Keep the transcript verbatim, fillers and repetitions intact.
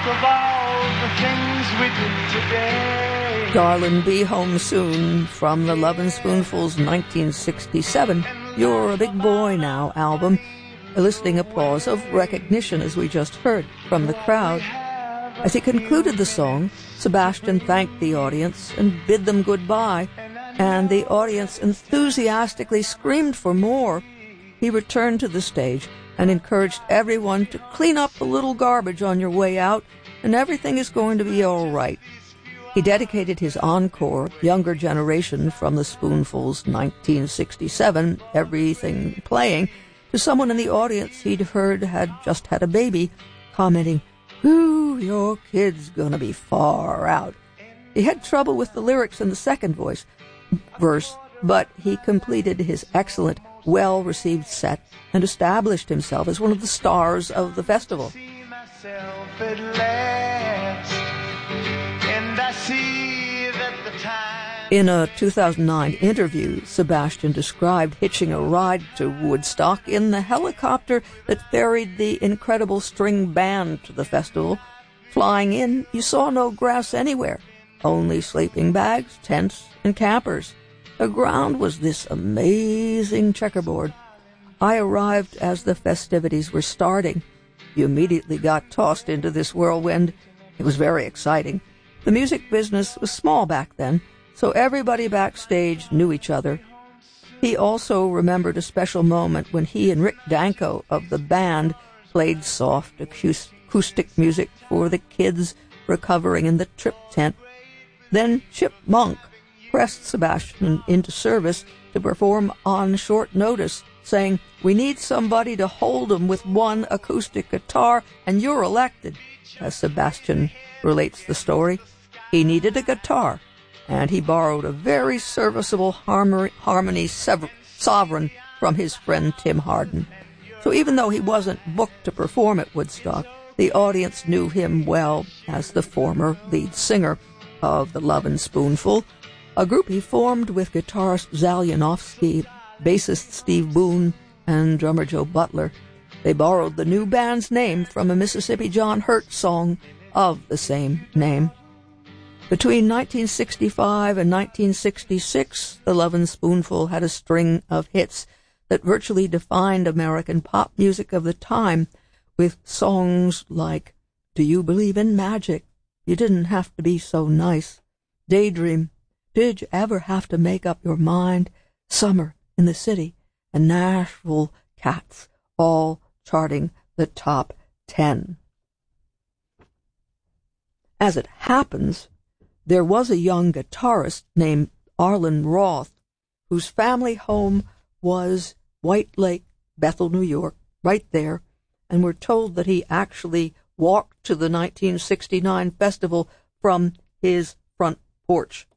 of all the things we did today. Darlin', Be Home Soon from the Lovin' Spoonful's nineteen sixty-seven You're a Big Boy Now album. Eliciting applause of recognition, as we just heard, from the crowd. As he concluded the song, Sebastian thanked the audience and bid them goodbye, and the audience enthusiastically screamed for more. He returned to the stage and encouraged everyone to clean up a little garbage on your way out, and everything is going to be all right. He dedicated his encore, Younger Generation from the Spoonful's nineteen sixty-seven, Everything Playing, to someone in the audience he'd heard had just had a baby, commenting, "Ooh, your kid's gonna be far out." He had trouble with the lyrics in the second voice, verse, but he completed his excellent, well-received set and established himself as one of the stars of the festival. In a two thousand nine interview, Sebastian described hitching a ride to Woodstock in the helicopter that ferried the incredible string band to the festival. Flying in, you saw no grass anywhere, only sleeping bags, tents, and campers. The ground was this amazing checkerboard. I arrived as the festivities were starting. You immediately got tossed into this whirlwind. It was very exciting. The music business was small back then, so everybody backstage knew each other. He also remembered a special moment when he and Rick Danko of the band played soft acoustic music for the kids recovering in the trip tent. Then Chip Monk pressed Sebastian into service to perform on short notice, saying, "We need somebody to hold 'em with one acoustic guitar, and you're elected." As Sebastian relates the story, he needed a guitar, and he borrowed a very serviceable Harmony, harmony sever- Sovereign from his friend Tim Hardin. So even though he wasn't booked to perform at Woodstock, the audience knew him well as the former lead singer of the Lovin' Spoonful, a group he formed with guitarist Zal Yanofsky, bassist Steve Boone, and drummer Joe Butler. They borrowed the new band's name from a Mississippi John Hurt song of the same name. Between nineteen sixty-five and nineteen sixty-six, the Lovin' Spoonful had a string of hits that virtually defined American pop music of the time, with songs like "Do You Believe in Magic?" "You Didn't Have to Be So Nice," "Daydream," "Did You Ever Have to Make Up Your Mind?" "Summer in the City," and "Nashville Cats," all charting the top ten. As it happens, there was a young guitarist named Arlen Roth, whose family home was White Lake, Bethel, New York, right there, and we're told that he actually walked to the nineteen sixty-nine festival from his front porch.